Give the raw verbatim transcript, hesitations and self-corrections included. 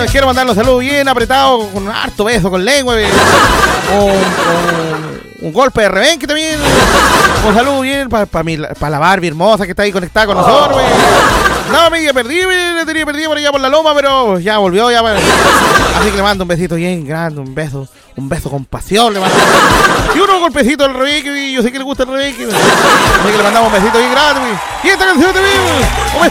quiero mandar los saludos bien apretados, con un harto beso, con lengua, un, un, un golpe de rebenque también. Un saludo bien para pa pa la Barbie hermosa que está ahí conectada con nosotros, wey. No, me dije, perdí, wey, le tenía perdido por allá por la loma, pero ya volvió, ya, wey. Así que le mando un besito bien grande, un beso, un beso con pasión, le mando. Y unos golpecitos al rebenque, yo sé que le gusta el rebenque. Así que le mandamos un besito bien grande, wey. Y esta canción también, un